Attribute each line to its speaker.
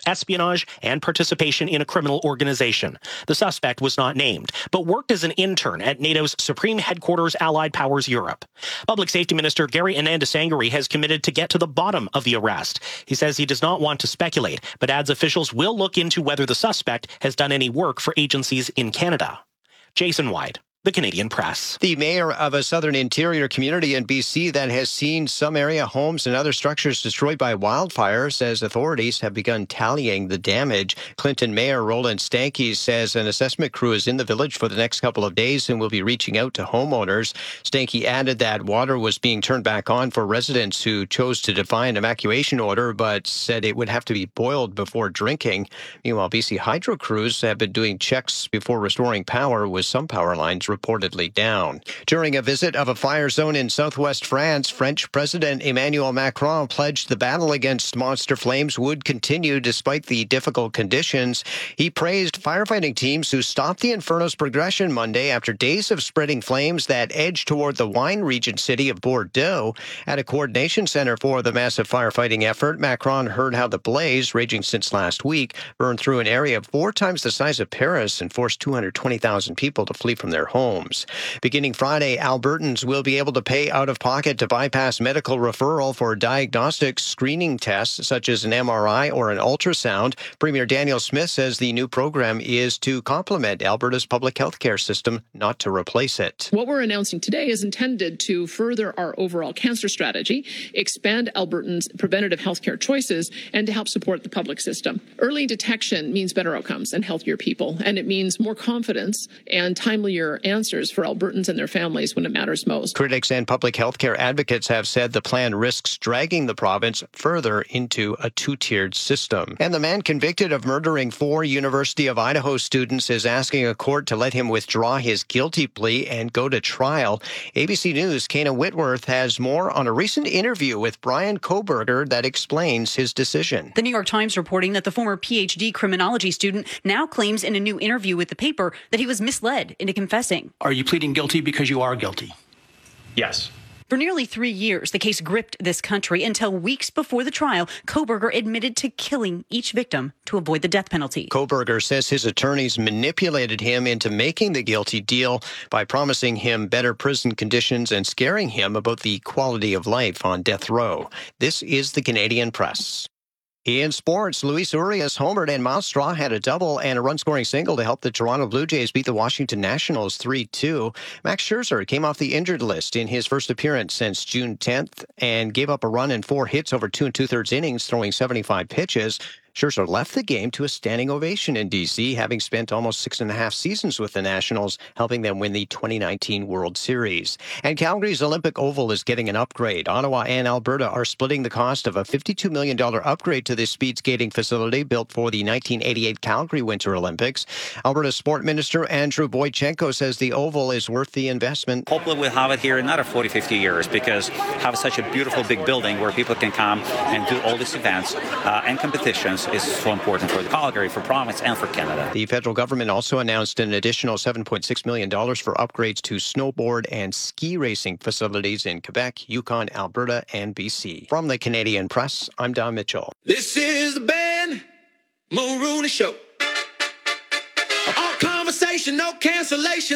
Speaker 1: espionage, and participation in a criminal organization. The suspect was not named, but worked as an intern at NATO's Supreme Headquarters Allied Powers Europe. Public Safety Minister Gary Anandasangari has committed to get to the bottom of the arrest. He says he does not want to speculate, but adds officials will look into whether the suspect has done any work for agencies in Canada. Jason White, The Canadian Press.
Speaker 2: The mayor of a southern interior community in BC that has seen some area homes and other structures destroyed by wildfire says authorities have begun tallying the damage. Clinton Mayor Roland Stanke says an assessment crew is in the village for the next couple of days and will be reaching out to homeowners. Stanke added that water was being turned back on for residents who chose to defy an evacuation order, but said it would have to be boiled before drinking. Meanwhile, BC Hydro crews have been doing checks before restoring power, with some power lines reportedly down. During a visit of a fire zone in southwest France, French President Emmanuel Macron pledged the battle against monster flames would continue despite the difficult conditions. He praised firefighting teams who stopped the inferno's progression Monday after days of spreading flames that edged toward the wine region city of Bordeaux. At a coordination center for the massive firefighting effort, Macron heard how the blaze, raging since last week, burned through an area 4 times the size of Paris and forced 220,000 people to flee from their homes. Beginning Friday, Albertans will be able to pay out of pocket to bypass medical referral for diagnostic screening tests such as an MRI or an ultrasound. Premier Daniel Smith says the new program is to complement Alberta's public health care system, not to replace it.
Speaker 3: What we're announcing today is intended to further our overall cancer strategy, expand Albertans' preventative health care choices, and to help support the public system. Early detection means better outcomes and healthier people, and it means more confidence and timelier answers for Albertans and their families when it matters most.
Speaker 2: Critics and public health care advocates have said the plan risks dragging the province further into a two-tiered system. And the man convicted of murdering 4 University of Idaho students is asking a court to let him withdraw his guilty plea and go to trial. ABC News' Kana Whitworth has more on a recent interview with Brian Kohberger that explains his decision.
Speaker 4: The New York Times reporting that the former PhD criminology student now claims in a new interview with the paper that he was misled into confessing.
Speaker 5: Are you pleading guilty because you are guilty?
Speaker 6: Yes.
Speaker 4: For nearly 3 years, the case gripped this country until weeks before the trial, Kohberger admitted to killing each victim to avoid the death penalty.
Speaker 2: Kohberger says his attorneys manipulated him into making the guilty deal by promising him better prison conditions and scaring him about the quality of life on death row. This is the Canadian Press. In sports, Luis Urias homered and Miles Straw had a double and a run-scoring single to help the Toronto Blue Jays beat the Washington Nationals 3-2. Max Scherzer came off the injured list in his first appearance since June 10th and gave up a run and 4 hits over 2 2/3 innings, throwing 75 pitches. Scherzer left the game to a standing ovation in D.C., having spent almost 6.5 seasons with the Nationals, helping them win the 2019 World Series. And Calgary's Olympic Oval is getting an upgrade. Ottawa and Alberta are splitting the cost of a $52 million upgrade to this speed skating facility built for the 1988 Calgary Winter Olympics. Alberta Sport Minister Andrew Boychenko says the Oval is worth the investment.
Speaker 7: Hopefully we'll have it here in another 40, 50 years because have such a beautiful big building where people can come and do all these events and competitions is so important for Calgary, for province, and for Canada.
Speaker 2: The federal government also announced an additional $7.6 million for upgrades to snowboard and ski racing facilities in Quebec, Yukon, Alberta, and BC. From the Canadian Press, I'm Don Mitchell.
Speaker 8: This is the Ben Mulrooney Show. All conversation, no cancellation.